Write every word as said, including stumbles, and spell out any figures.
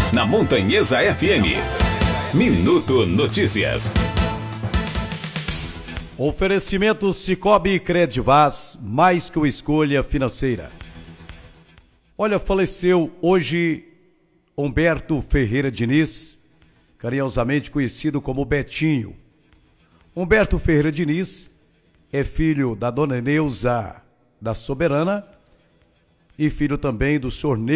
na Montanhesa F M. Minuto Notícias. Oferecimento Cicobi Credivaz, mais que uma escolha financeira. Olha, faleceu hoje Humberto Ferreira Diniz, carinhosamente conhecido como Betinho. Humberto Ferreira Diniz é filho da dona Neuza da Soberana e filho também do senhor